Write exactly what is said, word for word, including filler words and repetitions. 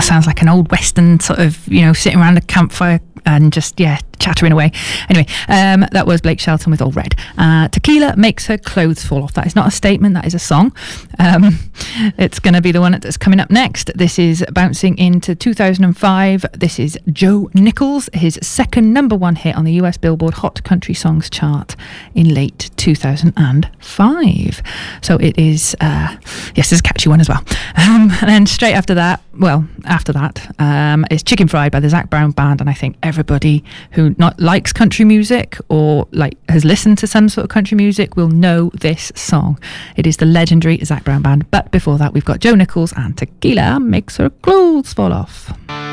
that sounds like an old Western sort of, you know, sitting around a campfire and just, yeah, chattering away. Anyway, um, that was Blake Shelton with All Red. Uh, Tequila Makes Her Clothes Fall Off. That is not a statement, that is a song. Um, it's going to be the one that's coming up next. This is bouncing into two thousand five. This is Joe Nichols, his second number one hit on the U S Billboard Hot Country Songs chart in late two thousand five. So it is, uh, yes, it's a catchy one as well. Um, and then straight after that, well, after that, um, is Chicken Fried by the Zac Brown Band, and I think everybody who not likes country music or like has listened to some sort of country music will know this song. It is the legendary Zac Brown Band. But before that, we've got Joe Nichols and Tequila Makes Her Clothes Fall Off.